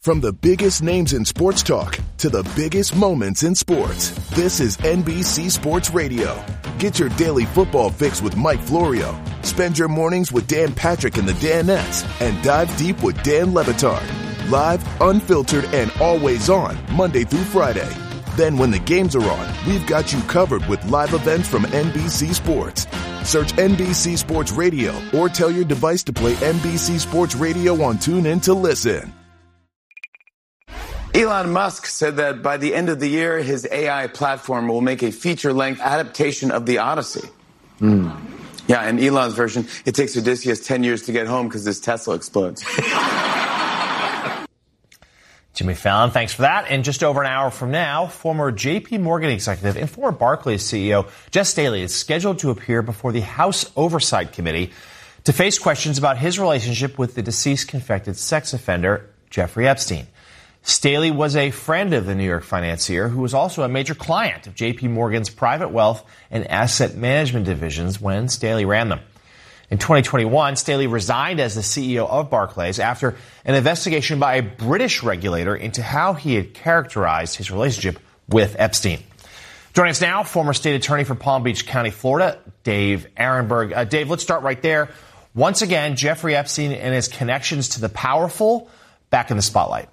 From the biggest names in sports talk to the biggest moments in sports, this is NBC Sports Radio. Get your daily football fix with Mike Florio. Spend your mornings with Dan Patrick and the Danettes, and dive deep with Dan Le Batard. Live, unfiltered, and always on, Monday through Friday. Then when the games are on, we've got you covered with live events from NBC Sports. Search NBC Sports Radio or tell your device to play NBC Sports Radio on TuneIn to listen. Elon Musk said that by the end of the year, his AI platform will make a feature-length adaptation of the Odyssey. Yeah, in Elon's version, it takes Odysseus 10 years to get home because his Tesla explodes. Jimmy Fallon, thanks for that. And just over an hour from now, former J.P. Morgan executive and former Barclays CEO Jes Staley is scheduled to appear before the House Oversight Committee to face questions about his relationship with the deceased convicted sex offender Jeffrey Epstein. Staley was a friend of the New York financier who was also a major client of J.P. Morgan's private wealth and asset management divisions when Staley ran them. In 2021, Staley resigned as the CEO of Barclays after an investigation by a British regulator into how he had characterized his relationship with Epstein. Joining us now, former state attorney for Palm Beach County, Florida, Dave Aronberg. Dave, let's start right there. Once again, Jeffrey Epstein and his connections to the powerful back in the spotlight.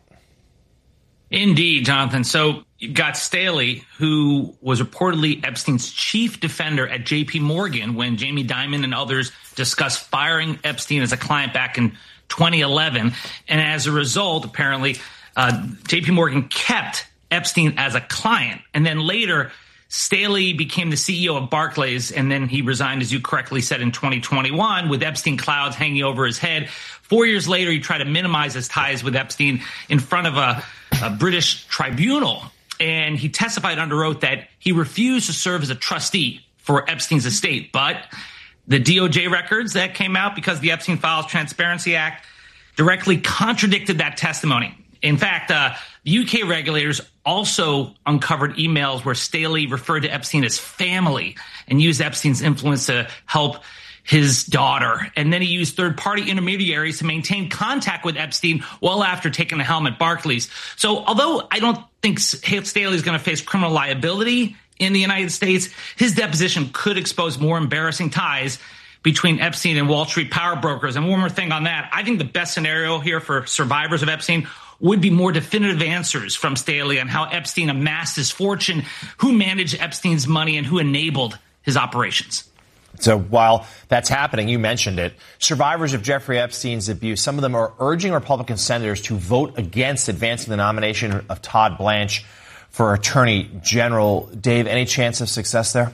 Indeed, Jonathan. So you've got Staley, who was reportedly Epstein's chief defender at J.P. Morgan when Jamie Dimon and others discussed firing Epstein as a client back in 2011. And as a result, apparently, J.P. Morgan kept Epstein as a client. And then later, Staley became the CEO of Barclays, and then he resigned, as you correctly said, in 2021 with Epstein clouds hanging over his head. 4 years later, he tried to minimize his ties with Epstein in front of a British tribunal, and he testified under oath that he refused to serve as a trustee for Epstein's estate. But the DOJ records that came out because of the Epstein Files Transparency Act directly contradicted that testimony. In fact, the UK regulators also uncovered emails where Staley referred to Epstein as family and used Epstein's influence to help his daughter. And then he used third-party intermediaries to maintain contact with Epstein well after taking the helm at Barclays. So although I don't think Staley is going to face criminal liability in the United States, his deposition could expose more embarrassing ties between Epstein and Wall Street power brokers. And one more thing on that, I think the best scenario here for survivors of Epstein would be more definitive answers from Staley on how Epstein amassed his fortune, who managed Epstein's money, and who enabled his operations. So while that's happening, you mentioned it, survivors of Jeffrey Epstein's abuse, some of them are urging Republican senators to vote against advancing the nomination of Todd Blanche for Attorney General. Dave, any chance of success there?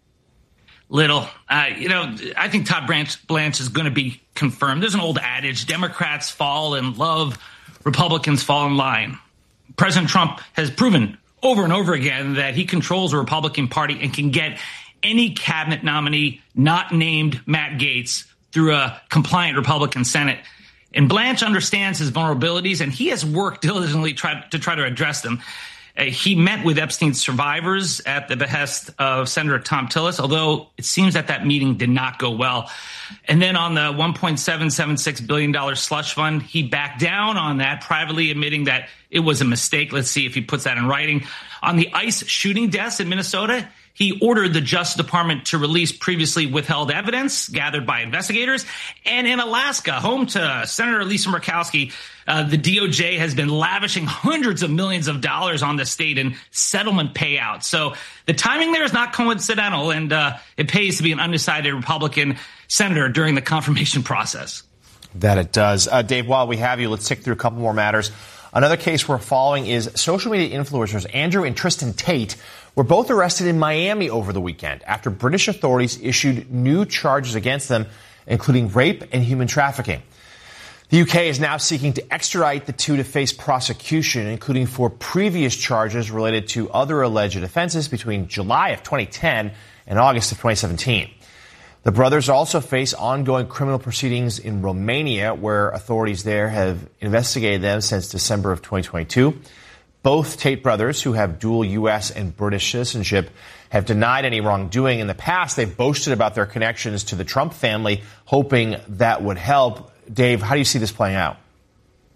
Little. I think Todd Blanche is going to be confirmed. There's an old adage, Democrats fall in love, Republicans fall in line. President Trump has proven over and over again that he controls the Republican Party and can get any cabinet nominee not named Matt Gaetz through a compliant Republican Senate. And Blanche understands his vulnerabilities, and he has worked diligently to try to address them. He met with Epstein's survivors at the behest of Senator Thom Tillis, although it seems that meeting did not go well. And then on the $1.776 billion slush fund, he backed down on that, privately admitting that it was a mistake. Let's see if he puts that in writing. On the ICE shooting deaths in Minnesota, he ordered the Justice Department to release previously withheld evidence gathered by investigators. And in Alaska, home to Senator Lisa Murkowski, the DOJ has been lavishing hundreds of millions of dollars on the state in settlement payouts. So the timing there is not coincidental, and it pays to be an undecided Republican senator during the confirmation process. That it does. Dave, while we have you, let's tick through a couple more matters. Another case we're following is social media influencers Andrew and Tristan Tate were both arrested in Miami over the weekend after British authorities issued new charges against them, including rape and human trafficking. The UK is now seeking to extradite the two to face prosecution, including for previous charges related to other alleged offenses between July of 2010 and August of 2017. The brothers also face ongoing criminal proceedings in Romania, where authorities there have investigated them since December of 2022. Both Tate brothers, who have dual U.S. and British citizenship, have denied any wrongdoing. In the past, they've boasted about their connections to the Trump family, hoping that would help. Dave, how do you see this playing out?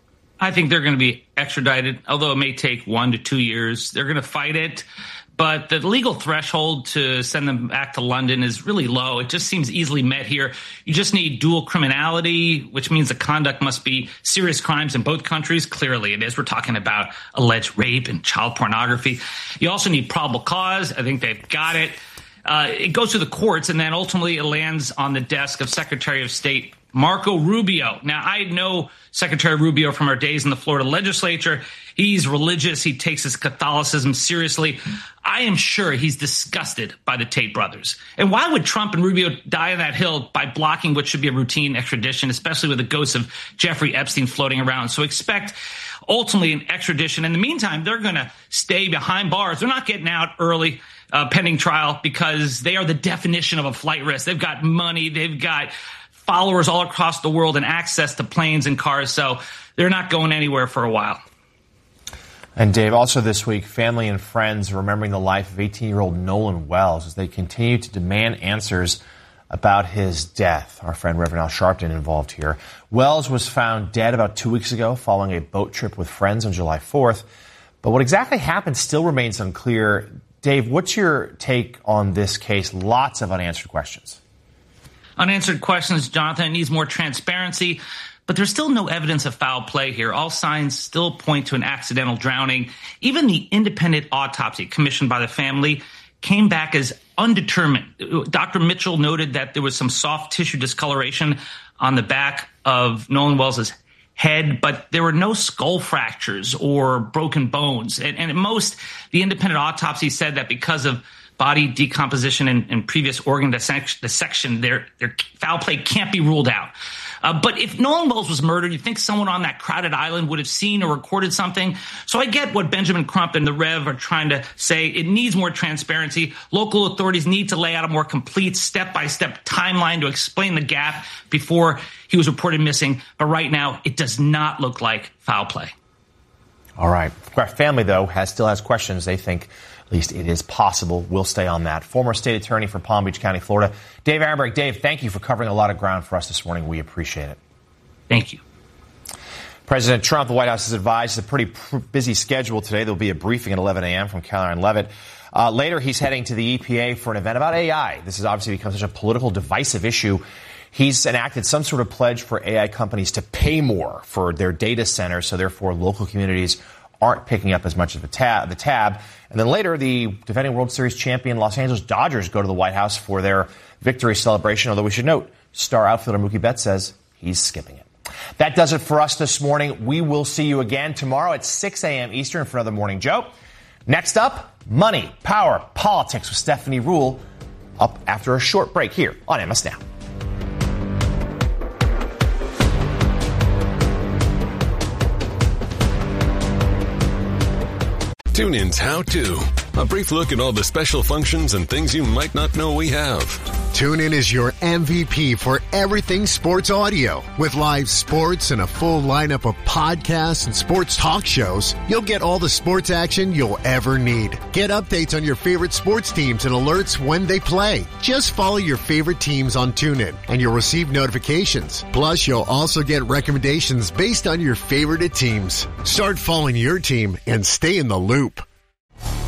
I think they're going to be extradited, although it may take 1 to 2 years. They're going to fight it. But the legal threshold to send them back to London is really low. It just seems easily met here. You just need dual criminality, which means the conduct must be serious crimes in both countries. Clearly it is. We're talking about alleged rape and child pornography. You also need probable cause. I think they've got it. It goes to the courts, and then ultimately it lands on the desk of Secretary of State Marco Rubio. Now, I know Secretary Rubio from our days in the Florida legislature. He's religious. He takes his Catholicism seriously. I am sure he's disgusted by the Tate brothers. And why would Trump and Rubio die on that hill by blocking what should be a routine extradition, especially with the ghost of Jeffrey Epstein floating around? So expect ultimately an extradition. In the meantime, they're going to stay behind bars. They're not getting out early pending trial because they are the definition of a flight risk. They've got money. They've got followers all across the world and access to planes and cars. So they're not going anywhere for a while. And Dave, also this week, family and friends remembering the life of 18-year-old Nolan Wells as they continue to demand answers about his death. Our friend Reverend Al Sharpton involved here. Wells was found dead about 2 weeks ago following a boat trip with friends on July 4th. But what exactly happened still remains unclear. Dave, what's your take on this case? Lots of unanswered questions. Unanswered questions, Jonathan. It needs more transparency. But there's still no evidence of foul play here. All signs still point to an accidental drowning. Even the independent autopsy commissioned by the family came back as undetermined. Dr. Mitchell noted that there was some soft tissue discoloration on the back of Nolan Wells' head, but there were no skull fractures or broken bones. And at most, the independent autopsy said that because of body decomposition and previous organ dissection, their foul play can't be ruled out. But if Nolan Wells was murdered, you'd think someone on that crowded island would have seen or recorded something. So I get what Benjamin Crump and the Rev are trying to say. It needs more transparency. Local authorities need to lay out a more complete step-by-step timeline to explain the gap before he was reported missing. But right now, it does not look like foul play. All right. Our family, though, still has questions. They think at least it is possible. We'll stay on that. Former state attorney for Palm Beach County, Florida, Dave Aronberg. Dave, thank you for covering a lot of ground for us this morning. We appreciate it. Thank you. President Trump, the White House has advised, a pretty busy schedule today. There'll be a briefing at 11 a.m. from Caroline Leavitt. Later, he's heading to the EPA for an event about AI. This has obviously become such a political divisive issue. He's enacted some sort of pledge for AI companies to pay more for their data centers, so therefore local communities aren't picking up as much of the tab. And then later, the defending World Series champion Los Angeles Dodgers go to the White House for their victory celebration, although we should note, star outfielder Mookie Betts says he's skipping it. That does it for us this morning. We will see you again tomorrow at 6 a.m. Eastern for another Morning Joe. Next up, money, power, politics with Stephanie Ruhle, up after a short break here on MS Now. TuneIn's How To. A brief look at all the special functions and things you might not know we have. TuneIn is your MVP for everything sports audio. With live sports and a full lineup of podcasts and sports talk shows, you'll get all the sports action you'll ever need. Get updates on your favorite sports teams and alerts when they play. Just follow your favorite teams on TuneIn and you'll receive notifications. Plus, you'll also get recommendations based on your favorite teams. Start following your team and stay in the loop.